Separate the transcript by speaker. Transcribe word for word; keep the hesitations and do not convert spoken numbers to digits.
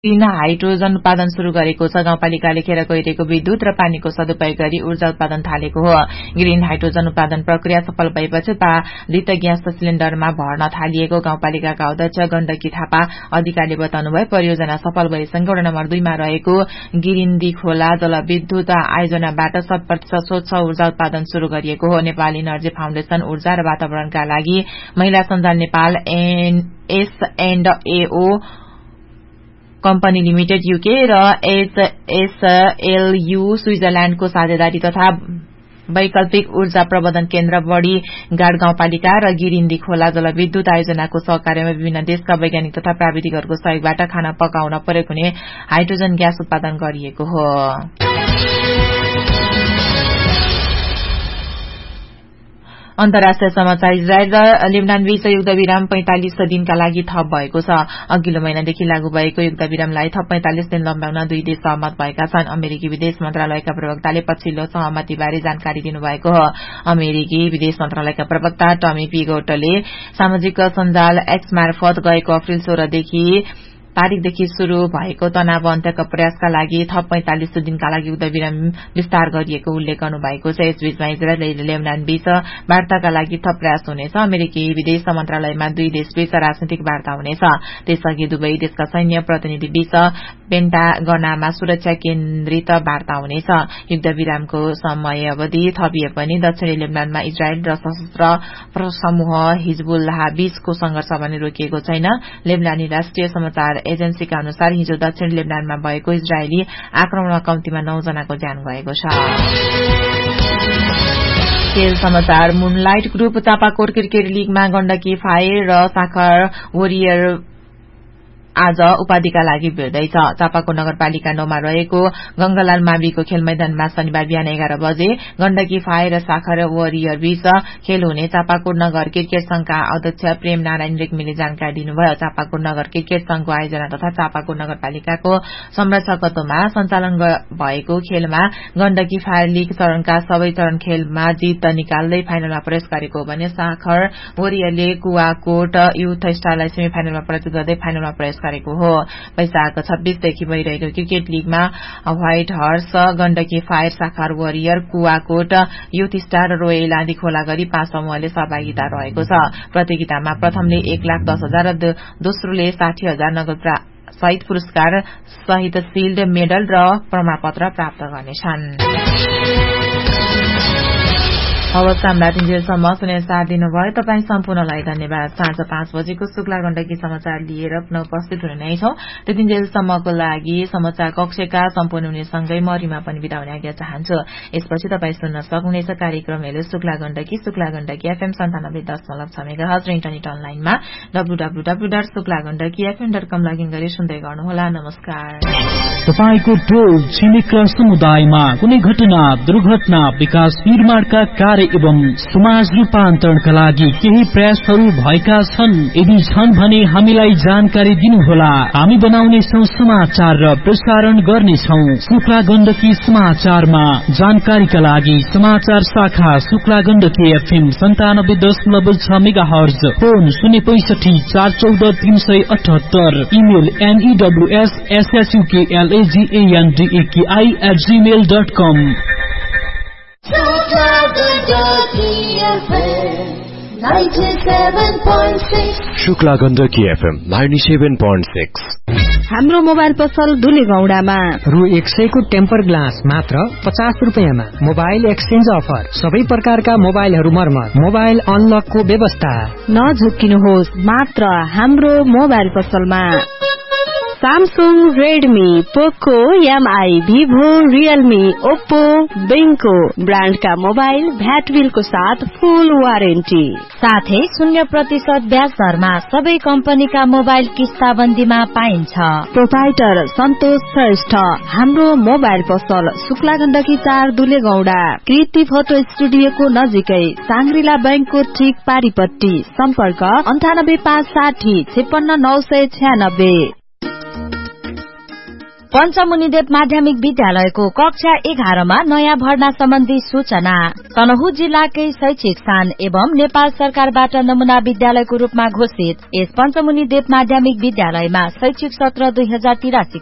Speaker 1: Green hydrogen उत्पादन शुरू गरेको छ। गाउँपालिकाले खेर गइरहेको विद्युत र पानीको सदुपयोग गरी ऊर्जा उत्पादन थालेको हो। ग्रीन हाइड्रोजन उत्पादन प्रक्रिया सफल भएपछि उत्पादित ग्यास सिलिण्डरमा भर्न थालिएको गाउँपालिकाका अध्यक्ष गण्डकी थापा अधिकारीले बताउनुभयो। परियोजना सफल भएसँगै वडा नम्बर दुईमा रहेको गिरिन्दी खोला जलविद्युत आयोजनाबाट शत प्रतिशत स्वच्छ ऊर्जा उत्पादन शुरू गरिएको हो। नेपाल इनर्जी फाउन्डेशन ऊर्जा र वातावरणका लागि महिला सञ्जाल Nepal S and AO company limited UK र एचएसएलयू स्विजरल्याण्डको साझेदारी तथा वैकल्पिक ऊर्जा प्रबन्धन केन्द्र बढी गाड गाउँपालिका र गिरिन्दी खोला जलविद्युत आयोजनाको सहकार्यमा विभिन्न देशका वैज्ञानिक तथा प्राविधिकहरूको सहयोगबाट खाना पकाउन प्रयोग हुने हाइड्रोजन ग्यास उत्पादन गरिएको हो। अन्तर्राष्ट्रिय समाचार इजरायल र लेबनान बीच युद्धविराम पैंतालिस दिनका लागि थप भएको छ। अघिल्लो महिनादेखि लागू भएको युद्धविरामलाई थप पैंतालिस दिन लम्ब्याउन दुई देश सहमत भएका छन्। अमेरिकी विदेश मन्त्रालयका प्रवक्ताले पछिल्लो सहमतिबारे जानकारी दिनुभएको हो। अमेरिकी विदेश मन्त्रालयका प्रवक्ता टमी पिगोटले सामाजिक सञ्जाल एक्स मार्फत गएको अप्रेल सोह्रदेखि तारिकदेखि शुरू भएको तनाव अन्त्यका प्रयासका लागि थप पैंतालिस दिनका लागि युद्धविराम विस्तार गरिएको उल्लेख गर्नुभएको छ। यसबीचमा इजरायल र लेबनान बीच वार्ताका लागि थप प्रयास हुनेछ। अमेरिकी विदेश मन्त्रालयमा दुई देशबीच राजनीतिक वार्ता हुनेछ। त्यसअघि दुवै देशका सैन्य प्रतिनिधि बीच पेन्टागनमा सुरक्षा केन्द्रित वार्ता हुनेछ। युद्धविरामको समय अवधि थपिए पनि दक्षिणी लेबनानमा इजरायल र सशस्त्र समूह हिजबुल्लाह बीचको संघर्ष भने रोकिएको छैन। लेबनानी राष्ट्रिय समाचार एजेन्सीका अनुसार हिजो दक्षिण लेबनानमा भएको इजरायली आक्रमणमा कम्तीमा नौ जनाको ज्यान गएको छ। खेल समाचार moonlight group Chapakot cricket लीगमा Gandaki fire र साखर वरियर आज उपाधिका लागि भिड्दैछ। चापाकोट नगरपालिका नौमा रहेको गंगालाल माविको खेल मैदानमा शनिबार बिहान एघार बजे गण्डकी फायर र साखर वरियर बीच खेल हुने चापाकोट नगर क्रिकेट संघका अध्यक्ष प्रेम नारायण रेग्मीले जानकारी दिनुभयो। चापाकोट नगर क्रिकेट संघको आयोजना तथा चापाकोट नगरपालिकाको संरक्षकत्वमा सञ्चालन भएको खेलमा गण्डकी फायर लीग चरणका सबै चरण खेलमा जित निकाल्दै फाइनलमा प्रवेश गरेको हो भने साखर वरियरले कुवाकोट युथ स्टारलाई सेमी फाइनलमा पराजित गर्दै फाइनलमा प्रवेश गरेको हो। वैशाख छब्बीसदेखि भइरहेको cricket लीगमा white horse Gandaki fire साखर वरियर कुवाकोट युथ स्टार र रोयल आदि खोला गरी पाँच समूहले सहभागिता रहेको छ। प्रतियोगितामा प्रथमले एक लाख दस हजार र दोस्रोले साठी हजार नगद सहित पुरस्कार सहित शिल्ड मेडल र प्रमाणपत्र प्राप्त गर्नेछन्। हवस् हाम्रा तिनजेलसम्म सुने साथ दिनुभयो। तपाईँ सम्पूर्णलाई धन्यवाद। साँझ पाँच बजेको शुक्ला गण्डकी समाचार लिएर पुनः उपस्थित हुने नै छौं। त्यतिन्जेलसम्मको लागि समाचार कक्षका सम्पूर्ण हुनेसँगै म रिमा पनि बिदा हुने आज्ञा चाहन्छु। यसपछि तपाईँ सुन्न सक्नुहुनेछ कार्यक्रम हेलो शुक्ला गण्डकी शुक्ला गण्डकी एफएम सन्तानब्बे दशमलव छ मेगाहर्ज र इन्टरनेट अनलाइनमा W W W dot Shukla Gandaki FM dot com login गरी सुन्दै गर्नुहोला। नमस्कार।
Speaker 2: तपाईको टोल छिमेक समुदायमा कुनै घटना दुर्घटना विकास निर्माणका कार्य एवं समाज रूपान्तरणका लागि केही प्रयासहरू भएका छन्। यदि छन् भने हामीलाई जानकारी दिनुहोला। हामी बनाउनेछौं समाचार र प्रसारण गर्नेछौं। शुक्ला गण्डकी समाचारमा जानकारीका लागि समाचार शाखा शुक्ला गण्डकी एफएम सन्तानब्बे दशमलव छ मेगाहर्ज, फोन शून्य पैंसठी चार चौध तीन सय अठहत्तर, email एनईडब्ल्यूएस एसएसयूकेएलएजीएनडीएकेआई at Gmail dot com.
Speaker 3: Shukla Gandaki FM ninety seven point six.
Speaker 4: हाम्रो मोबाइल पसल दुलेगौडामा
Speaker 5: रु एक सयको टेम्पर ग्लास मात्र पचास रुपियाँमा। मोबाइल एक्सचेन्ज अफर, सबै प्रकारका मोबाइलहरू मर्मत, मोबाइल अनलकको व्यवस्था।
Speaker 4: नझुक्किनुहोस्, मात्र हाम्रो मोबाइल पसलमा सैमसंग, रेडमी, पोको, एमआई, भिभो, रियलमी, ओप्पो, बेंको ब्रांड का मोबाइल भ्याट बिलको साथ फुल वारेन्टी
Speaker 6: साथै शून्य प्रतिशत ब्याज दरमा सबै कम्पनीका मोबाइल किस्ताबन्दीमा पाइन्छ।
Speaker 4: प्रोपाइटर सन्तोष श्रेष्ठ। हाम्रो मोबाइल पसल शुक्ला गण्डकी चार दुलेगौडा, कृति फोटो स्टुडियोको नजिकै, सांग्रिला बैंकको ठीक पारीपट्टी। सम्पर्क अन्ठानब्बे पाँच साठी छप्पन्न नौ सय छ्यानब्बे।
Speaker 6: पञ्चमुनिदेव माध्यमिक विद्यालयको कक्षा एघारमा नयाँ भर्ना सम्बन्धी सूचना। तनहुँ जिल्लाकै शैक्षिक स्थान एवं नेपाल सरकारबाट नमूना विद्यालयको रूपमा घोषित यस पञ्चमुनिदेव माध्यमिक विद्यालयमा शैक्षिक सत्र दुई हजार तिरासी